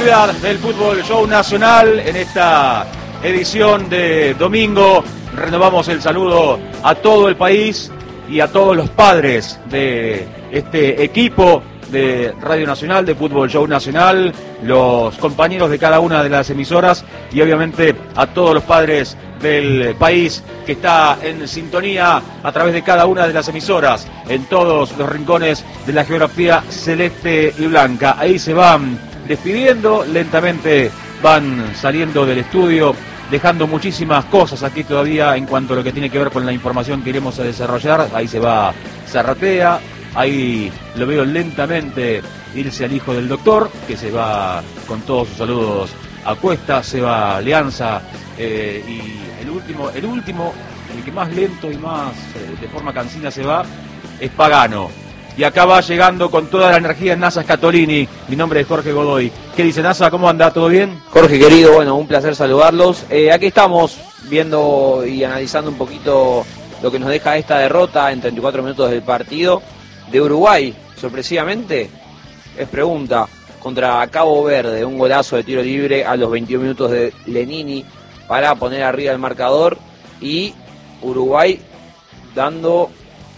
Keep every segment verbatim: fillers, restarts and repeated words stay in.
actividad del Fútbol Show Nacional en esta edición de domingo. Renovamos el saludo a todo el país y a todos los padres de este equipo de Radio Nacional, de Fútbol Show Nacional, los compañeros de cada una de las emisoras y obviamente a todos los padres del país que está en sintonía a través de cada una de las emisoras en todos los rincones de la geografía celeste y blanca. Ahí se van despidiendo, lentamente van saliendo del estudio, dejando muchísimas cosas aquí todavía en cuanto a lo que tiene que ver con la información que iremos a desarrollar. Ahí se va Zarratea, ahí lo veo lentamente irse al hijo del doctor, que se va con todos sus saludos a cuesta, se va Alianza, eh, y el último, el último, el que más lento y más eh, de forma cansina se va, es Pagano. Y acá va llegando con toda la energía en NASA Scatolini. Mi nombre es Jorge Godoy. ¿Qué dice NASA? ¿Cómo anda? ¿Todo bien? Jorge querido, bueno, un placer saludarlos. Eh, aquí estamos viendo y analizando un poquito lo que nos deja esta derrota en treinta y cuatro minutos del partido de Uruguay. Sorpresivamente, es pregunta, contra Cabo Verde, un golazo de tiro libre a los veintiún minutos de Lenini para poner arriba el marcador, y Uruguay dando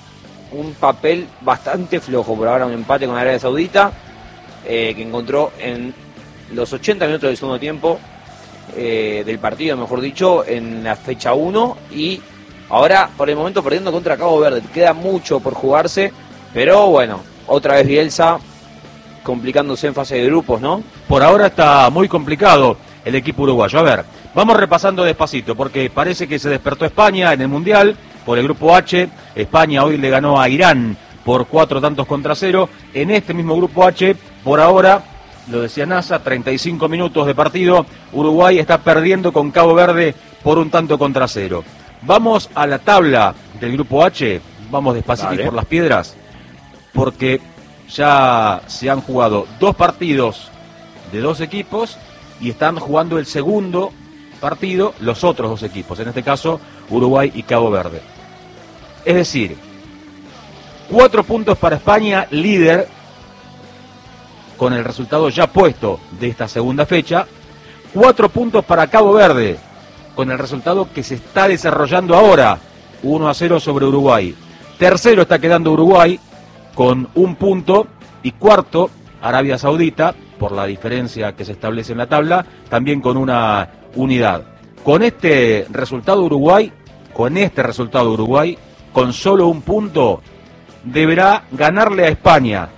un papel bastante flojo por ahora, un empate con Arabia Saudita, eh, que encontró en los ochenta minutos del segundo tiempo eh, del partido, mejor dicho, en la fecha uno, y ahora por el momento perdiendo contra Cabo Verde. Queda mucho por jugarse, pero bueno, otra vez Bielsa complicándose en fase de grupos, ¿no? Por ahora está muy complicado el equipo uruguayo. A ver, vamos repasando despacito, porque parece que se despertó España en el Mundial por el grupo H. España hoy le ganó a Irán por cuatro tantos contra cero. En este mismo grupo H, por ahora, lo decía NASA, treinta y cinco minutos de partido, Uruguay está perdiendo con Cabo Verde por un tanto contra cero. Vamos a la tabla del grupo H, vamos despacito y por las piedras, porque ya se han jugado dos partidos de dos equipos y están jugando el segundo partido los otros dos equipos, en este caso Uruguay y Cabo Verde. Es decir, cuatro puntos para España, líder, con el resultado ya puesto de esta segunda fecha. Cuatro puntos para Cabo Verde, con el resultado que se está desarrollando ahora, uno a cero sobre Uruguay. Tercero está quedando Uruguay con un punto, y cuarto Arabia Saudita, por la diferencia que se establece en la tabla, también con una unidad. Con este resultado Uruguay, con este resultado Uruguay, con solo un punto, deberá ganarle a España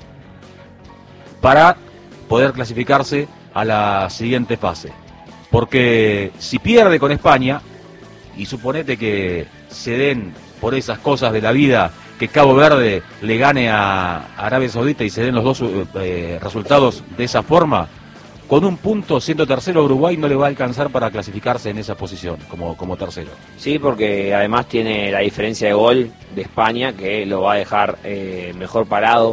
para poder clasificarse a la siguiente fase. Porque si pierde con España, y suponete que se den por esas cosas de la vida, que Cabo Verde le gane a Arabia Saudita y se den los dos eh, resultados de esa forma, con un punto, siendo tercero, Uruguay no le va a alcanzar para clasificarse en esa posición como, como tercero. Sí, porque además tiene la diferencia de gol de España, que lo va a dejar eh, mejor parado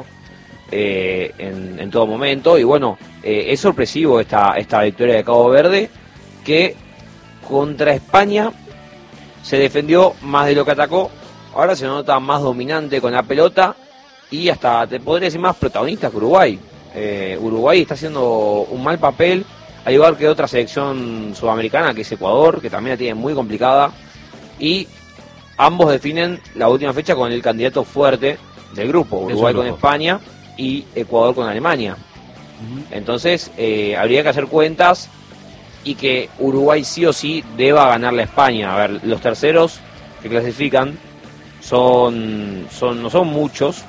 eh, en, en todo momento. Y bueno, eh, es sorpresivo esta, esta victoria de Cabo Verde, que contra España se defendió más de lo que atacó. Ahora se nota más dominante con la pelota y hasta, te podría decir, más protagonista que Uruguay. Eh, Uruguay está haciendo un mal papel, al igual que otra selección sudamericana, que es Ecuador, que también la tiene muy complicada. Y ambos definen la última fecha con el candidato fuerte del grupo, Uruguay con España y Ecuador con Alemania. Uh-huh. Entonces, eh, habría que hacer cuentas y que Uruguay sí o sí deba ganarle a España. A ver, los terceros que clasifican son, son no son muchos,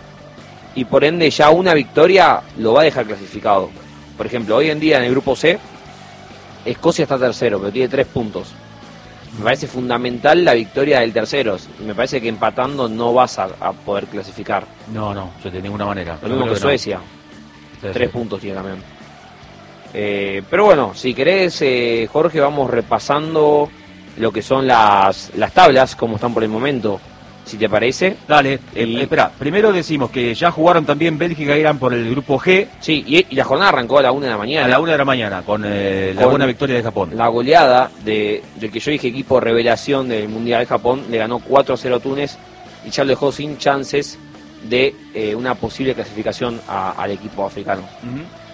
y por ende ya una victoria lo va a dejar clasificado. Por ejemplo, hoy en día en el grupo C, Escocia está tercero, pero tiene tres puntos. Me parece fundamental la victoria del tercero. Me parece que empatando no vas a, a poder clasificar. No, no, de ninguna manera. Lo mismo que, que Suecia. No. Tres sí. puntos tiene también. Eh, pero bueno, si querés, eh, Jorge, vamos repasando lo que son las, las tablas, como están por el momento. Si te parece. Dale, eh, y... espera, primero decimos que ya jugaron también Bélgica e Irán por el grupo G. Sí, y, y la jornada arrancó a la una de la mañana. A la una de la mañana, con eh, la con buena victoria de Japón. La goleada de, del que yo dije equipo revelación del Mundial de Japón, le ganó cuatro a cero a Túnez y ya lo dejó sin chances de eh, una posible clasificación a, al equipo africano. Uh-huh.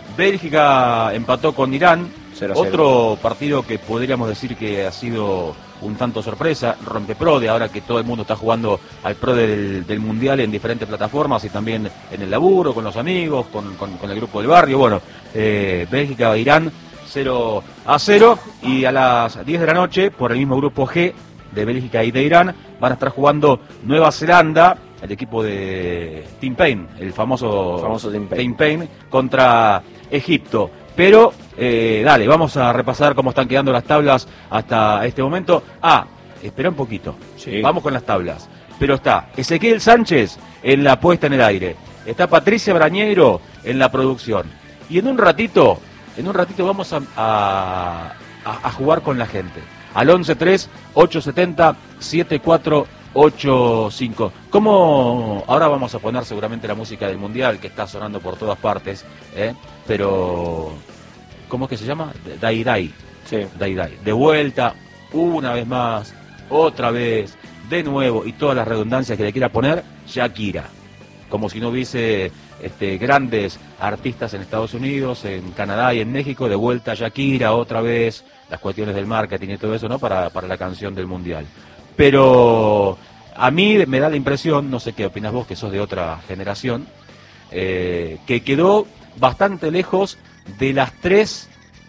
Bélgica empató con Irán. cero a cero. Otro partido que podríamos decir que ha sido un tanto sorpresa, rompeprode, ahora que todo el mundo está jugando al pro del, del Mundial en diferentes plataformas y también en el laburo, con los amigos, con, con, con el grupo del barrio. Bueno, eh, Bélgica, Irán, cero a cero, y a las diez de la noche, por el mismo grupo G de Bélgica y de Irán, van a estar jugando Nueva Zelanda, el equipo de Tim Payne, el famoso, famoso Tim Payne. Tim Payne, contra Egipto. Pero, eh, dale, vamos a repasar cómo están quedando las tablas hasta este momento. Ah, espera un poquito. Sí. Vamos con las tablas. Pero está Ezequiel Sánchez en la puesta en el aire. Está Patricia Brañeiro en la producción. Y en un ratito, en un ratito vamos a, a, a jugar con la gente. Al once tres, ocho siete cero, siete cuatro ocho cinco. ¿Cómo? Ahora vamos a poner seguramente la música del Mundial, que está sonando por todas partes, ¿eh? Pero ¿cómo es que se llama? Dai Dai. Sí. Dai Dai. De vuelta, una vez más, otra vez, de nuevo, y todas las redundancias que le quiera poner, Shakira. Como si no hubiese este, grandes artistas en Estados Unidos, en Canadá y en México, de vuelta Shakira, otra vez, las cuestiones del marketing y todo eso, ¿no? Para, para la canción del Mundial. Pero a mí me da la impresión, no sé qué opinas vos, que sos de otra generación, eh, que quedó bastante lejos de las tres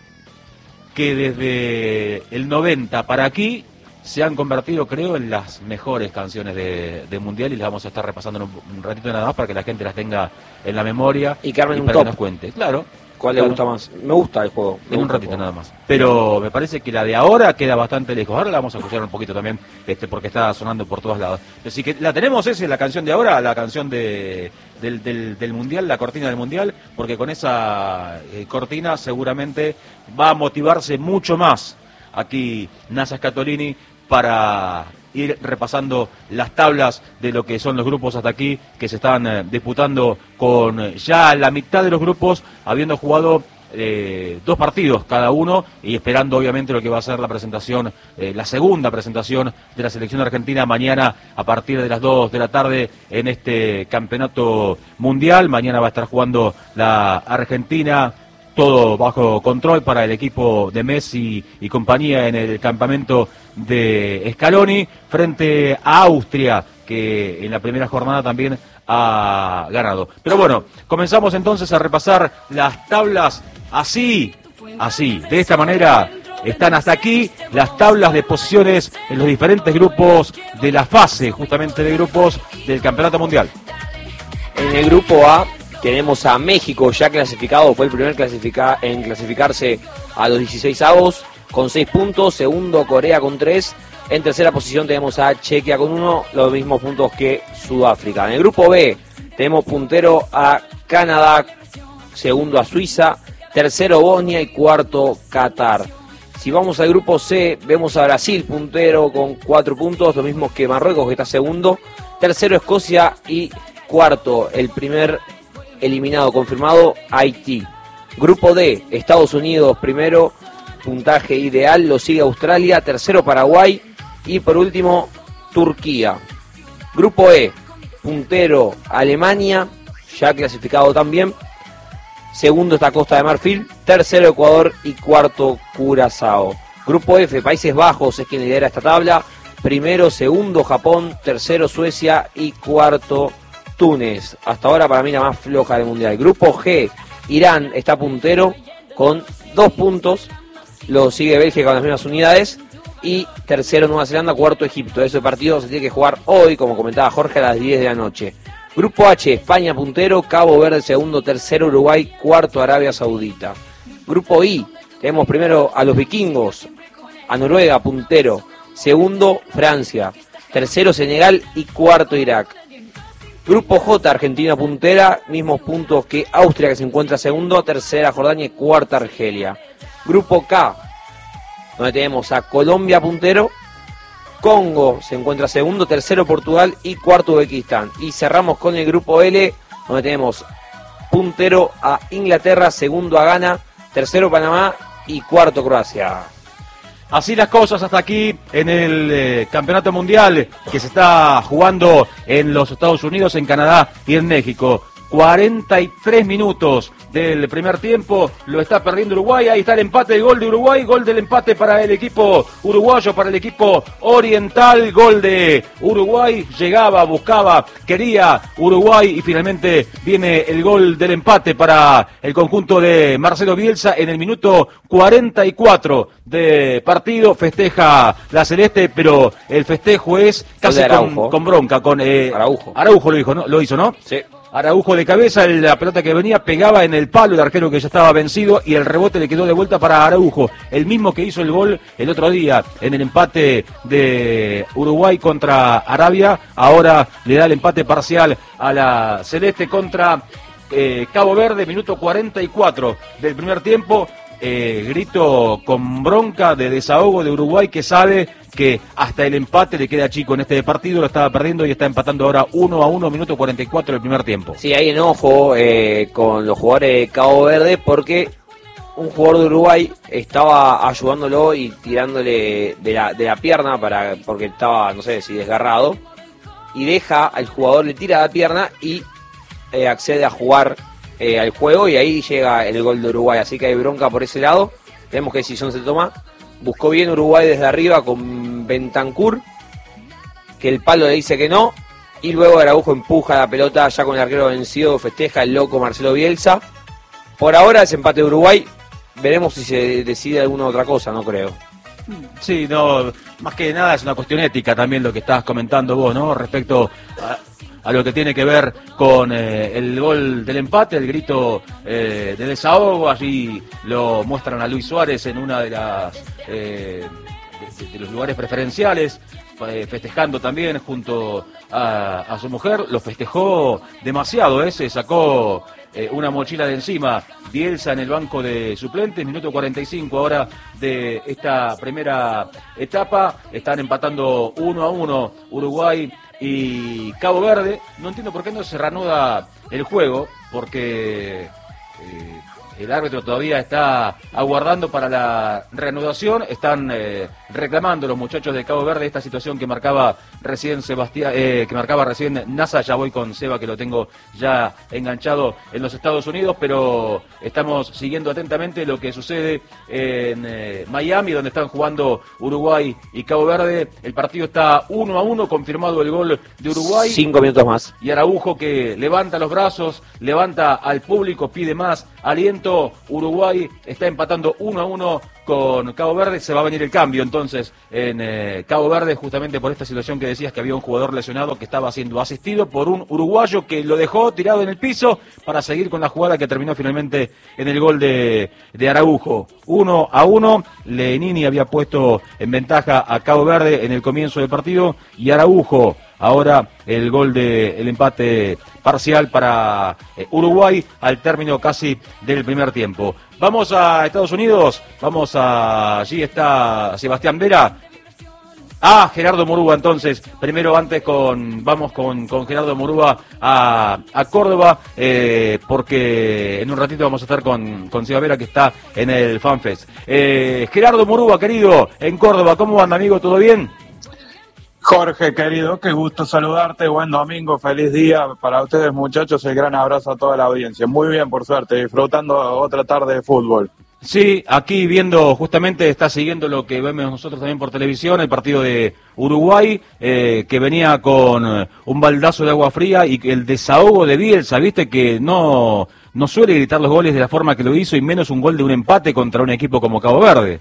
que desde el noventa para aquí se han convertido, creo, en las mejores canciones de, de Mundial, y las vamos a estar repasando en un, un ratito nada más para que la gente las tenga en la memoria y que armen un para top. que nos cuente. Claro. ¿Cuál claro. le gusta más? Me gusta el juego. En un ratito nada más. Pero me parece que la de ahora queda bastante lejos. Ahora la vamos a escuchar un poquito también, este, porque está sonando por todos lados. Así que la tenemos, esa es la canción de ahora, la canción de del, del, del Mundial, la cortina del Mundial, porque con esa eh, cortina seguramente va a motivarse mucho más aquí Nasa Scatolini para ir repasando las tablas de lo que son los grupos hasta aquí, que se están eh, disputando con eh, ya la mitad de los grupos, habiendo jugado eh, dos partidos cada uno, y esperando obviamente lo que va a ser la presentación, eh, la segunda presentación de la selección argentina mañana a partir de las dos de la tarde en este campeonato mundial. Mañana va a estar jugando la Argentina, todo bajo control para el equipo de Messi y compañía en el campamento de Scaloni, frente a Austria, que en la primera jornada también ha ganado. Pero bueno, comenzamos entonces a repasar las tablas así, así, de esta manera. Están hasta aquí las tablas de posiciones en los diferentes grupos de la fase, justamente de grupos del Campeonato Mundial. En el grupo A tenemos a México ya clasificado, fue el primer clasifica en clasificarse a los dieciseisavos con seis puntos, segundo Corea con tres, en tercera posición tenemos a Chequia con uno, los mismos puntos que Sudáfrica. En el grupo B tenemos puntero a Canadá, segundo a Suiza, tercero Bosnia y cuarto Qatar. Si vamos al grupo C, vemos a Brasil puntero con cuatro puntos, lo mismo que Marruecos, que está segundo, tercero Escocia y cuarto, el primer eliminado confirmado, Haití. Grupo D, Estados Unidos primero, puntaje ideal, lo sigue Australia, tercero Paraguay y por último Turquía. Grupo E, puntero Alemania, ya clasificado también, segundo está Costa de Marfil, tercero Ecuador y cuarto Curazao. Grupo F, Países Bajos es quien lidera esta tabla, primero, segundo Japón, tercero Suecia y cuarto Túnez. Hasta ahora para mí la más floja del Mundial. Grupo G, Irán está puntero con dos puntos, lo sigue Bélgica con las mismas unidades y tercero Nueva Zelanda, cuarto Egipto. Ese partido se tiene que jugar hoy, como comentaba Jorge, a las diez de la noche. Grupo H, España puntero, Cabo Verde segundo, tercero Uruguay, cuarto Arabia Saudita. Grupo I, tenemos primero a los vikingos, a Noruega puntero, segundo Francia, tercero Senegal y cuarto Irak. Grupo J, Argentina puntera, mismos puntos que Austria, que se encuentra segundo, tercera Jordania y cuarta Argelia. Grupo K, donde tenemos a Colombia puntero, Congo se encuentra segundo, tercero Portugal y cuarto Uzbekistán. Y cerramos con el grupo L, donde tenemos puntero a Inglaterra, segundo a Ghana, tercero Panamá y cuarto Croacia. Así las cosas hasta aquí en el eh, Campeonato Mundial que se está jugando en los Estados Unidos, en Canadá y en México. cuarenta y tres minutos del primer tiempo, lo está perdiendo Uruguay. Ahí está el empate, el gol de Uruguay, gol del empate para el equipo uruguayo, para el equipo oriental, gol de Uruguay, llegaba, buscaba, quería Uruguay y finalmente viene el gol del empate para el conjunto de Marcelo Bielsa en el minuto cuarenta y cuatro de partido. Festeja la celeste, pero el festejo es casi con, con bronca, con eh, Araujo. Araujo lo dijo, ¿no? Lo hizo, ¿no? Sí. Araujo de cabeza, la pelota que venía pegaba en el palo, el arquero que ya estaba vencido y el rebote le quedó de vuelta para Araujo, el mismo que hizo el gol el otro día en el empate de Uruguay contra Arabia. Ahora le da el empate parcial a la celeste contra eh, Cabo Verde, minuto cuarenta y cuatro del primer tiempo. Eh, grito con bronca de desahogo de Uruguay, que sabe que hasta el empate le queda chico en este partido, lo estaba perdiendo y está empatando ahora uno a uno, minuto cuarenta y cuatro del primer tiempo. Sí, hay enojo eh, con los jugadores de Cabo Verde porque un jugador de Uruguay estaba ayudándolo y tirándole de la, de la pierna para porque estaba, no sé si desgarrado, y deja al jugador, le tira la pierna y eh, accede a jugar Eh, al juego, y ahí llega el gol de Uruguay, así que hay bronca por ese lado. Vemos qué decisión se toma. Buscó bien Uruguay desde arriba con Bentancur, que el palo le dice que no, y luego Araujo empuja la pelota ya con el arquero vencido, festeja el loco Marcelo Bielsa. Por ahora es empate de Uruguay, veremos si se decide alguna otra cosa, no creo. Sí, no, más que nada es una cuestión ética también lo que estabas comentando vos, ¿no? Respecto a, a lo que tiene que ver con eh, el gol del empate, el grito eh, de desahogo. Allí lo muestran a Luis Suárez en una de las eh, de, de los lugares preferenciales, eh, festejando también junto a, a su mujer. Lo festejó demasiado, ¿eh? Se sacó eh, una mochila de encima. Bielsa en el banco de suplentes, minuto cuarenta y cinco ahora de esta primera etapa. Están empatando uno a uno Uruguay y Cabo Verde. No entiendo por qué no se reanuda el juego, porque eh, el árbitro todavía está aguardando para la reanudación. Están eh, reclamando los muchachos de Cabo Verde esta situación que marcaba recién Sebastián, eh, que marcaba recién Nasa. Ya voy con Seba, que lo tengo ya enganchado en los Estados Unidos, pero estamos siguiendo atentamente lo que sucede en eh, Miami, donde están jugando Uruguay y Cabo Verde. El partido está uno a uno, confirmado el gol de Uruguay. Cinco minutos más. Y Araujo, que levanta los brazos, levanta al público, pide más aliento. Uruguay está empatando uno a uno con Cabo Verde. Se va a venir el cambio entonces en eh, Cabo Verde, justamente por esta situación que decías, que había un jugador lesionado que estaba siendo asistido por un uruguayo que lo dejó tirado en el piso para seguir con la jugada que terminó finalmente en el gol de, de Araujo. Uno a uno, Lenini había puesto en ventaja a Cabo Verde en el comienzo del partido, y Araujo ahora el gol de el empate parcial para eh, Uruguay al término casi del primer tiempo. Vamos a Estados Unidos, vamos a... allí está Sebastián Vera. Ah, Gerardo Murúa entonces, primero antes con, vamos con, con Gerardo Murúa a, a Córdoba, eh, porque en un ratito vamos a estar con, con Seba Vera, que está en el FanFest. Eh, Gerardo Murúa, querido, en Córdoba, ¿cómo anda, amigo? ¿Todo bien? Jorge, querido, qué gusto saludarte, buen domingo, feliz día para ustedes, muchachos, el gran abrazo a toda la audiencia. Muy bien, por suerte, disfrutando otra tarde de fútbol. Sí, aquí viendo, justamente está siguiendo lo que vemos nosotros también por televisión, el partido de Uruguay, eh, que venía con un baldazo de agua fría, y el desahogo de Bielsa, viste que no, no suele gritar los goles de la forma que lo hizo, y menos un gol de un empate contra un equipo como Cabo Verde.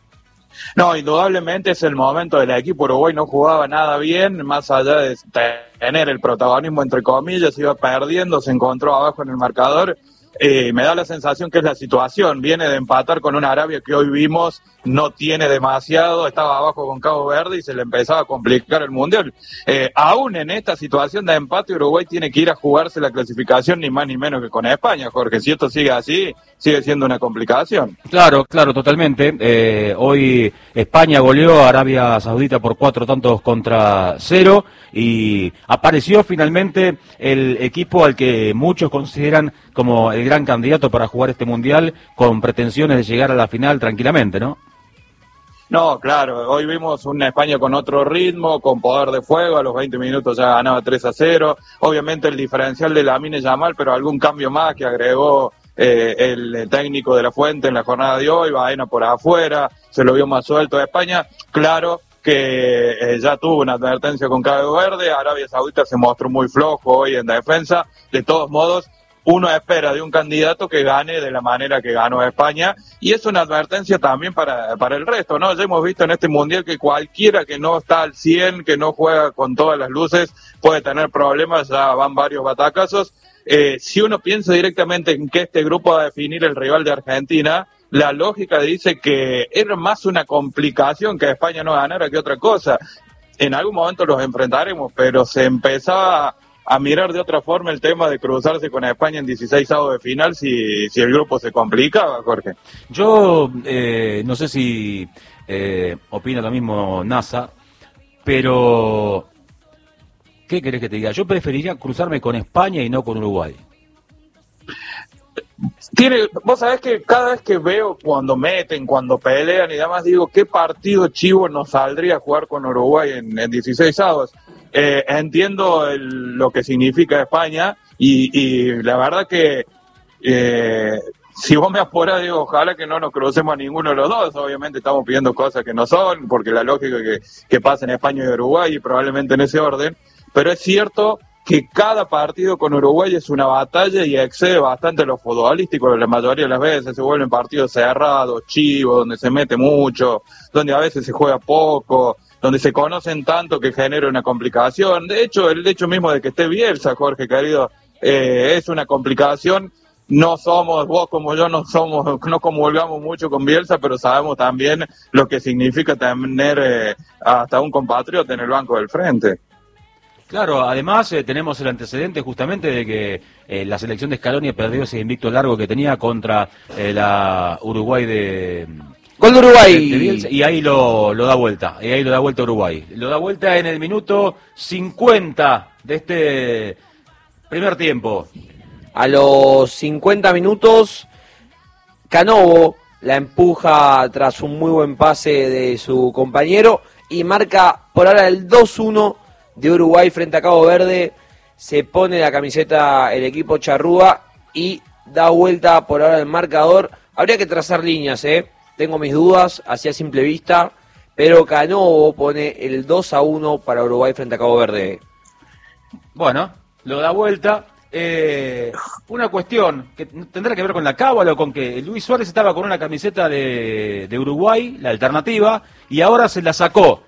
No, indudablemente es el momento del equipo. Uruguay no jugaba nada bien, más allá de tener el protagonismo, entre comillas, iba perdiendo, se encontró abajo en el marcador. Eh, me da la sensación que es la situación, viene de empatar con una Arabia que hoy vimos no tiene demasiado, estaba abajo con Cabo Verde y se le empezaba a complicar el Mundial. Eh, aún en esta situación de empate, Uruguay tiene que ir a jugarse la clasificación ni más ni menos que con España, Jorge. Si esto sigue así, sigue siendo una complicación. Claro, claro, totalmente. Eh, hoy España goleó a Arabia Saudita por cuatro tantos contra cero, y apareció finalmente el equipo al que muchos consideran como el gran candidato para jugar este Mundial, con pretensiones de llegar a la final tranquilamente, ¿no? No, claro, hoy vimos una España con otro ritmo, con poder de fuego, a los veinte minutos ya ganaba tres a cero, obviamente el diferencial de Lamine Yamal, pero algún cambio más que agregó eh, el técnico de la Fuente en la jornada de hoy, Baena por afuera, se lo vio más suelto a España, claro que eh, ya tuvo una advertencia con Cabo Verde, Arabia Saudita se mostró muy flojo hoy en defensa, de todos modos, uno espera de un candidato que gane de la manera que ganó España, y es una advertencia también para, para el resto, ¿no? Ya hemos visto en este Mundial que cualquiera que no está al cien, que no juega con todas las luces, puede tener problemas, ya van varios batacazos. Eh, si uno piensa directamente en que este grupo va a definir el rival de Argentina, la lógica dice que era más una complicación que España no ganara que otra cosa. En algún momento los enfrentaremos, pero se empezaba a mirar de otra forma el tema de cruzarse con España en dieciseisavos de final si, si el grupo se complicaba, Jorge. Yo eh, no sé si eh, opina lo mismo NASA, pero ¿qué querés que te diga? Yo preferiría cruzarme con España y no con Uruguay. Tiene, vos sabés que cada vez que veo cuando meten, cuando pelean y demás, digo, ¿qué partido chivo nos saldría a jugar con Uruguay en, en dieciseisavos? Eh, entiendo el, lo que significa España y, y la verdad que eh, si vos me apuras, digo, ojalá que no nos crucemos a ninguno de los dos. Obviamente estamos pidiendo cosas que no son, porque la lógica es que, que pasa en España y Uruguay y probablemente en ese orden, pero es cierto que cada partido con Uruguay es una batalla y excede bastante lo futbolístico. La mayoría de las veces se vuelven partidos cerrados, chivos, donde se mete mucho, donde a veces se juega poco, donde se conocen tanto que genera una complicación. De hecho, el hecho mismo de que esté Bielsa, Jorge querido, eh, es una complicación. No somos, vos como yo, no somos, no comulgamos mucho con Bielsa, pero sabemos también lo que significa tener eh, hasta un compatriota en el banco del frente. Claro, además eh, tenemos el antecedente justamente de que eh, la selección de Scaloni perdió ese invicto largo que tenía contra eh, la Uruguay de... Gol de Uruguay. De, de Bielsa, y ahí lo, lo da vuelta, y ahí lo da vuelta Uruguay. Lo da vuelta en el minuto cincuenta de este primer tiempo. A los cincuenta minutos, Canovo la empuja tras un muy buen pase de su compañero y marca por ahora el dos uno de Uruguay frente a Cabo Verde. Se pone la camiseta el equipo charrúa y da vuelta por ahora el marcador. Habría que trazar líneas, ¿eh? Tengo mis dudas, así a simple vista, pero Canovo pone el dos a uno para Uruguay frente a Cabo Verde. Bueno, lo da vuelta. Eh, una cuestión que tendrá que ver con la cábala o con que Luis Suárez estaba con una camiseta de, de Uruguay, la alternativa, y ahora se la sacó.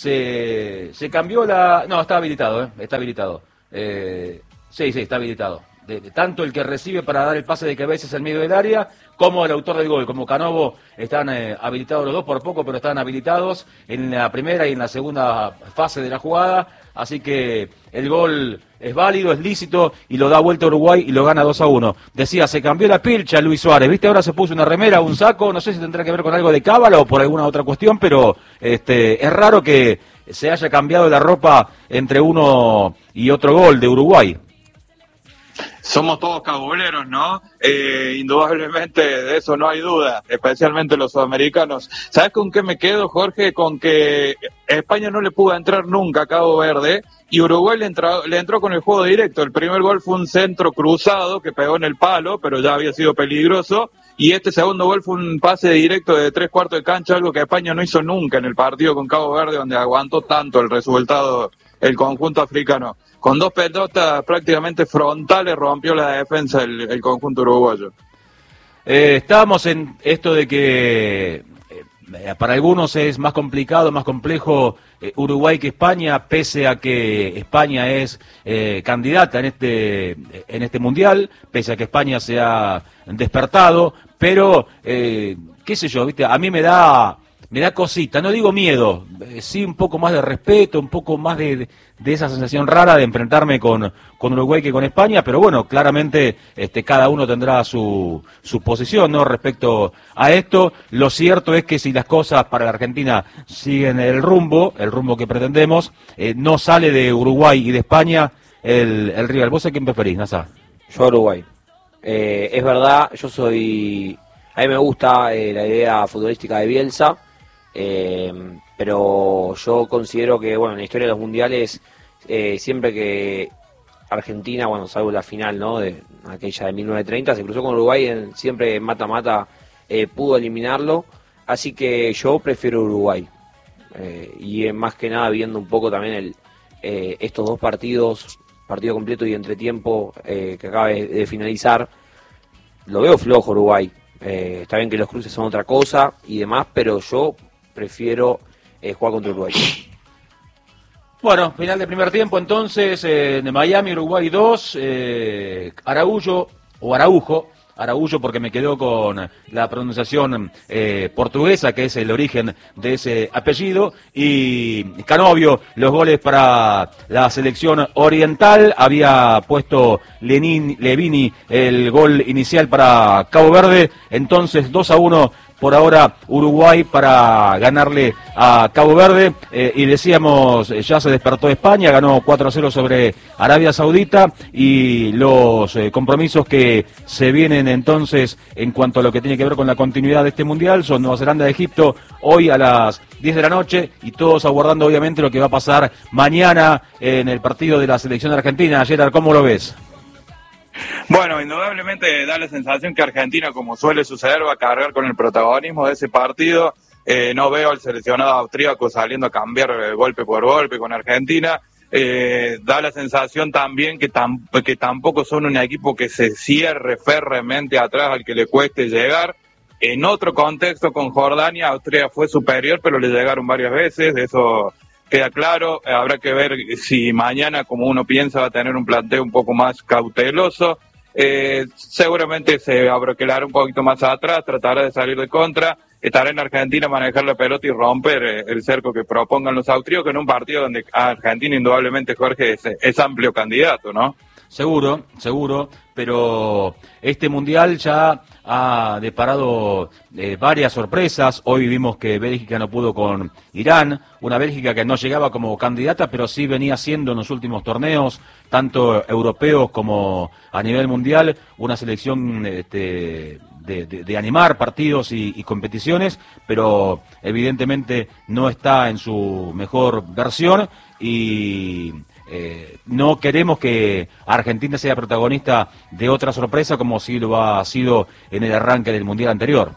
Se, se cambió la... No, está habilitado, ¿eh? Está habilitado. Eh, sí, sí, está habilitado. De, de tanto el que recibe para dar el pase de cabeza es el medio del área, como el autor del gol, como Canovo, están eh, habilitados los dos por poco, pero están habilitados en la primera y en la segunda fase de la jugada, así que el gol es válido, es lícito, y lo da vuelta a Uruguay y lo gana dos a uno. Decía, se cambió la pilcha Luis Suárez, ¿viste? Ahora se puso una remera, un saco, no sé si tendrá que ver con algo de cábala o por alguna otra cuestión, pero este es raro que se haya cambiado la ropa entre uno y otro gol de Uruguay. Somos todos cabuleros, ¿no? Eh, indudablemente de eso no hay duda, especialmente los sudamericanos. ¿Sabes con qué me quedo, Jorge? Con que España no le pudo entrar nunca a Cabo Verde y Uruguay le entró, le entró con el juego directo. El primer gol fue un centro cruzado que pegó en el palo, pero ya había sido peligroso. Y este segundo gol fue un pase directo de tres cuartos de cancha, algo que España no hizo nunca en el partido con Cabo Verde, donde aguantó tanto el resultado el conjunto africano. Con dos pelotas prácticamente frontales rompió la defensa el, el conjunto uruguayo. Eh, estábamos en esto de que eh, para algunos es más complicado, más complejo eh, Uruguay que España, pese a que España es eh, candidata en este, en este mundial, pese a que España se ha despertado, pero eh, qué sé yo, ¿viste? A mí me da... Me da cosita, no digo miedo, eh, sí un poco más de respeto, un poco más de, de, de esa sensación rara de enfrentarme con, con Uruguay que con España, pero bueno, claramente este, cada uno tendrá su, su posición, ¿no? Respecto a esto. Lo cierto es que si las cosas para la Argentina siguen el rumbo, el rumbo que pretendemos, eh, no sale de Uruguay y de España el, el rival. ¿Vos a quién preferís, Nasa? Yo a Uruguay. Eh, es verdad, yo soy... A mí me gusta eh, la idea futbolística de Bielsa. Eh, pero yo considero que, bueno, en la historia de los mundiales, eh, siempre que Argentina, bueno, salvo la final, ¿no?, de aquella de mil novecientos treinta, se cruzó con Uruguay, en, siempre mata-mata eh, pudo eliminarlo, así que yo prefiero Uruguay. Eh, y eh, más que nada viendo un poco también el, eh, estos dos partidos, partido completo y entretiempo eh, que acaba de, de finalizar, lo veo flojo Uruguay. Eh, está bien que los cruces son otra cosa y demás, pero yo prefiero eh, jugar contra Uruguay. Bueno, final del primer tiempo entonces, eh, de Miami, Uruguay dos, eh, Araújo, o Araújo, Araújo porque me quedó con la pronunciación eh, portuguesa, que es el origen de ese apellido, y Canovio, los goles para la selección oriental, había puesto Lenin, Levini el gol inicial para Cabo Verde, entonces dos a uno por ahora Uruguay para ganarle a Cabo Verde, eh, y decíamos, ya se despertó España, ganó cuatro a cero sobre Arabia Saudita, y los eh, compromisos que se vienen entonces en cuanto a lo que tiene que ver con la continuidad de este Mundial son Nueva Zelanda, Egipto, hoy a las diez de la noche, y todos aguardando obviamente lo que va a pasar mañana en el partido de la selección argentina. Gerard, ¿cómo lo ves? Bueno, indudablemente da la sensación que Argentina, como suele suceder, va a cargar con el protagonismo de ese partido. Eh, no veo al seleccionado austríaco saliendo a cambiar eh, golpe por golpe con Argentina. Eh, da la sensación también que, tam que tampoco son un equipo que se cierre férreamente atrás al que le cueste llegar. En otro contexto con Jordania, Austria fue superior, pero le llegaron varias veces, eso queda claro. Eh, habrá que ver si mañana, como uno piensa, va a tener un planteo un poco más cauteloso. Eh, seguramente se abroquelará un poquito más atrás, tratará de salir de contra, estará en Argentina a manejar la pelota y romper eh, el cerco que propongan los austríacos en un partido donde Argentina indudablemente, Jorge, es, es amplio candidato, ¿no? Seguro, seguro, pero este Mundial ya ha deparado eh, varias sorpresas. Hoy vimos que Bélgica no pudo con Irán, una Bélgica que no llegaba como candidata, pero sí venía siendo en los últimos torneos, tanto europeos como a nivel mundial, una selección este, de, de, de animar partidos y, y competiciones, pero evidentemente no está en su mejor versión y... Eh, no queremos que Argentina sea protagonista de otra sorpresa como si lo ha sido en el arranque del Mundial anterior.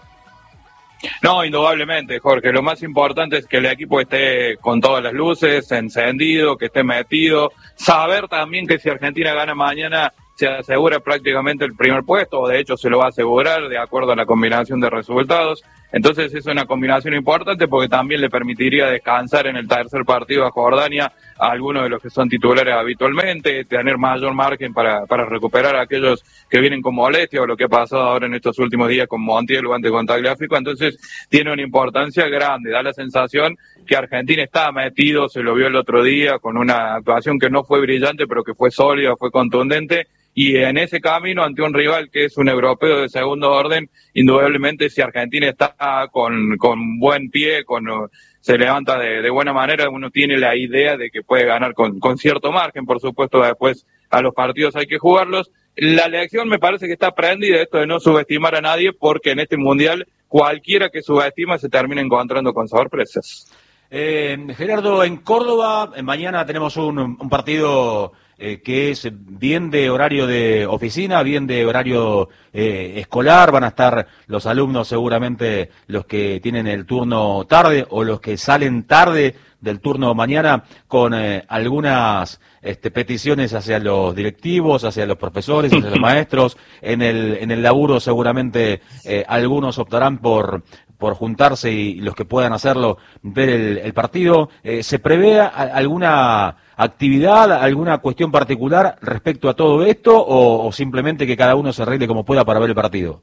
No, indudablemente, Jorge. Lo más importante es que el equipo esté con todas las luces, encendido, que esté metido. Saber también que si Argentina gana mañana se asegura prácticamente el primer puesto, o de hecho se lo va a asegurar de acuerdo a la combinación de resultados. Entonces es una combinación importante porque también le permitiría descansar en el tercer partido a Jordania a algunos de los que son titulares habitualmente, tener mayor margen para, para recuperar a aquellos que vienen con molestia o lo que ha pasado ahora en estos últimos días con Montiel o ante con Tagliafico. Entonces tiene una importancia grande, da la sensación que Argentina está metido, se lo vio el otro día con una actuación que no fue brillante pero que fue sólida, fue contundente. Y en ese camino, ante un rival que es un europeo de segundo orden, indudablemente si Argentina está con, con buen pie, con se levanta de, de buena manera, uno tiene la idea de que puede ganar con, con cierto margen. Por supuesto, después a los partidos hay que jugarlos. La lección me parece que está aprendida, esto de no subestimar a nadie, porque en este Mundial cualquiera que subestima se termina encontrando con sorpresas. Eh, Gerardo, en Córdoba, mañana tenemos un, un partido... Eh, que es bien de horario de oficina, bien de horario eh, escolar, van a estar los alumnos seguramente los que tienen el turno tarde o los que salen tarde del turno mañana con eh, algunas este, peticiones hacia los directivos, hacia los profesores, hacia los maestros. En el, en el laburo seguramente eh, algunos optarán por... por juntarse y los que puedan hacerlo, ver el, el partido. Eh, ¿Se prevé a, alguna actividad, alguna cuestión particular respecto a todo esto o, o simplemente que cada uno se arregle como pueda para ver el partido?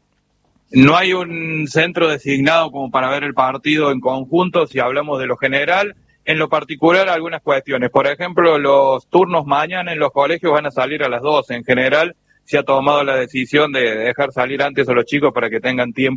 No hay un centro designado como para ver el partido en conjunto, si hablamos de lo general. En lo particular, algunas cuestiones. Por ejemplo, los turnos mañana en los colegios van a salir a las doce. En general, se ha tomado la decisión de dejar salir antes a los chicos para que tengan tiempo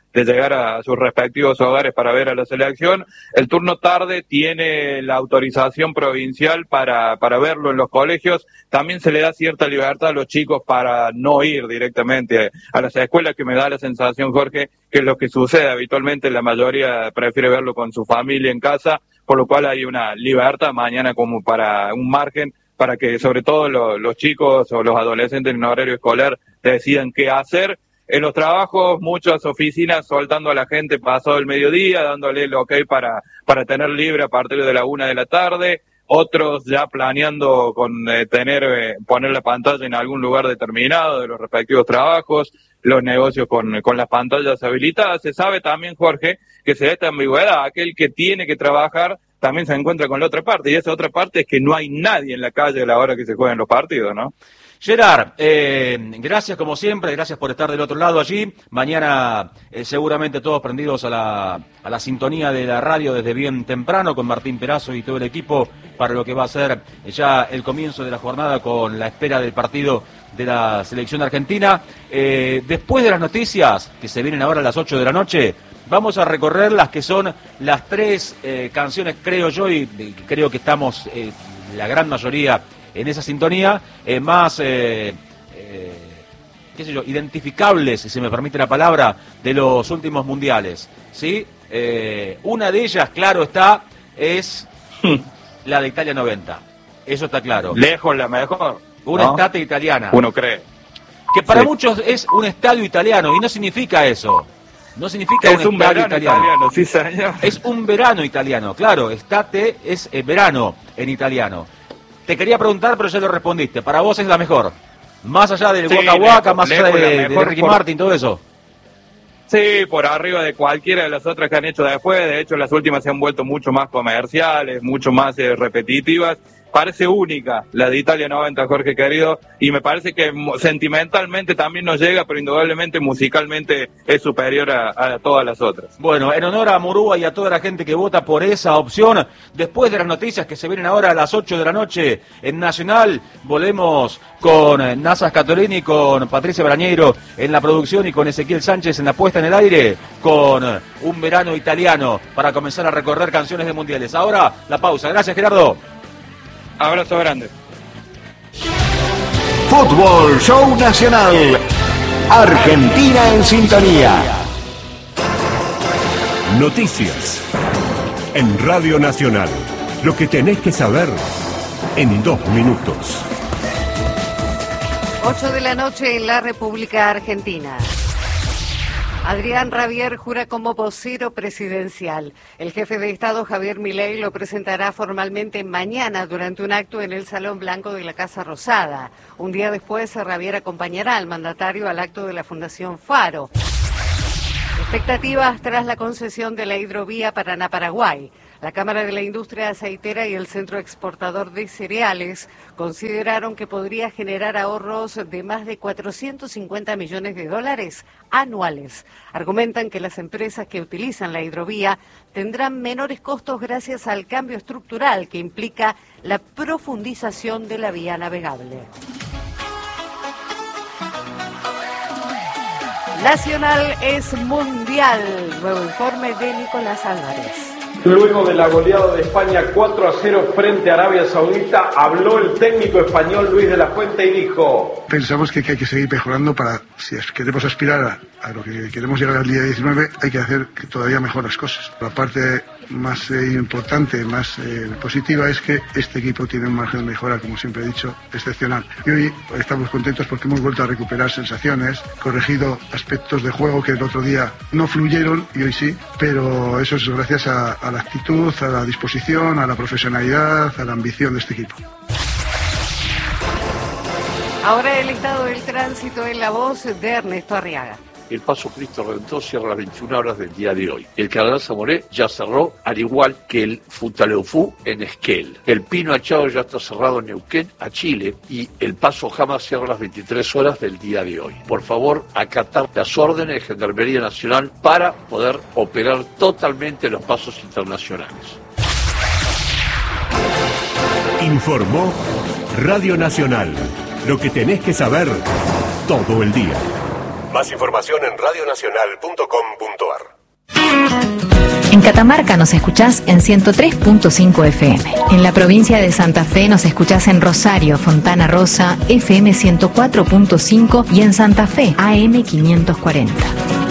de llegar a sus respectivos hogares para ver a la selección. El turno tarde tiene la autorización provincial para, para verlo en los colegios. También se le da cierta libertad a los chicos para no ir directamente a las escuelas, que me da la sensación, Jorge, que es lo que sucede habitualmente. La mayoría prefiere verlo con su familia en casa, por lo cual hay una libertad mañana como para un margen para que sobre todo los, los chicos o los adolescentes en horario escolar decidan qué hacer. En los trabajos, muchas oficinas soltando a la gente pasado el mediodía, dándole el ok para, para tener libre a partir de la una de la tarde. Otros ya planeando con eh, tener, eh, poner la pantalla en algún lugar determinado de los respectivos trabajos, los negocios con, con las pantallas habilitadas. Se sabe también, Jorge, que se da esta ambigüedad. Aquel que tiene que trabajar también se encuentra con la otra parte, y esa otra parte es que no hay nadie en la calle a la hora que se juegan los partidos, ¿no? Gerard, eh, gracias como siempre, gracias por estar del otro lado allí. Mañana eh, seguramente todos prendidos a la, a la sintonía de la radio desde bien temprano con Martín Perazo y todo el equipo para lo que va a ser ya el comienzo de la jornada con la espera del partido de la selección argentina. Eh, después de las noticias que se vienen ahora a las ocho de la noche, vamos a recorrer las que son las tres eh, canciones, creo yo, y, y creo que estamos eh, la gran mayoría en esa sintonía, eh, más, eh, eh, qué sé yo, identificables, si se me permite la palabra, de los últimos mundiales, ¿sí? Eh, una de ellas, claro está, es la de Italia noventa, eso está claro. Lejos la mejor. Una ¿no? estate italiana. Uno cree. Que para sí. muchos es un estadio italiano, y no significa eso. No significa es un, un estadio verano italiano. italiano, sí señor. Es un verano italiano, claro, estate es eh, verano en italiano. Te quería preguntar, pero ya lo respondiste. Para vos es la mejor. Más allá del sí, Waka Waka, más allá lejos, de, de Ricky por... Martin, todo eso. Sí, por arriba de cualquiera de las otras que han hecho después. De hecho, las últimas se han vuelto mucho más comerciales, mucho más eh, repetitivas. Parece única la de Italia noventa, Jorge querido, y me parece que sentimentalmente también nos llega, pero indudablemente musicalmente es superior a, a todas las otras. Bueno, en honor a Murúa y a toda la gente que vota por esa opción, después de las noticias que se vienen ahora a las ocho de la noche en Nacional, volvemos con Nasa Scatolini, con Patricia Brañeiro en la producción y con Ezequiel Sánchez en la puesta en el aire, con un verano italiano para comenzar a recorrer canciones de mundiales. Ahora, la pausa. Gracias, Gerardo. Abrazo grande. Fútbol Show Nacional. Argentina en sintonía. Noticias. En Radio Nacional. Lo que tenés que saber en dos minutos. ocho de la noche en la República Argentina. Adrián Rabier jura como vocero presidencial. El jefe de Estado, Javier Milei, lo presentará formalmente mañana durante un acto en el Salón Blanco de la Casa Rosada. Un día después, Rabier acompañará al mandatario al acto de la Fundación Faro. Expectativas tras la concesión de la hidrovía Paraná-Paraguay. La Cámara de la Industria Aceitera y el Centro Exportador de Cereales consideraron que podría generar ahorros de más de cuatrocientos cincuenta millones de dólares anuales. Argumentan que las empresas que utilizan la hidrovía tendrán menores costos gracias al cambio estructural que implica la profundización de la vía navegable. Nacional es mundial. Nuevo informe de Nicolás Álvarez. Luego de la goleada de España cuatro a cero frente a Arabia Saudita, habló el técnico español Luis de la Fuente y dijo: pensamos que hay que seguir mejorando para, si queremos aspirar a, a lo que queremos llegar al día diecinueve, hay que hacer todavía mejores cosas. La parte más eh, importante, más eh, positiva es que este equipo tiene un margen de mejora, como siempre he dicho, excepcional. Y hoy estamos contentos porque hemos vuelto a recuperar sensaciones, corregido aspectos de juego que el otro día no fluyeron y hoy sí, pero eso es gracias a, a la actitud, a la disposición, a la profesionalidad, a la ambición de este equipo. Ahora el estado del tránsito en la voz de Ernesto Arriaga. El Paso Cristo Redentor cierra a las veintiuna horas del día de hoy. El Cardenal Zamoré ya cerró, al igual que el Futaleufú en Esquel. El Pino Achado ya está cerrado en Neuquén, a Chile, y el Paso Jama cierra a las veintitrés horas del día de hoy. Por favor, acatar las órdenes de Gendarmería Nacional para poder operar totalmente los pasos internacionales. Informó Radio Nacional. Lo que tenés que saber todo el día. Más información en radio nacional punto com punto a r. En Catamarca nos escuchás en ciento tres punto cinco F M. En la provincia de Santa Fe nos escuchás en Rosario, Fontana Rosa, F M ciento cuatro punto cinco y en Santa Fe, A M quinientos cuarenta.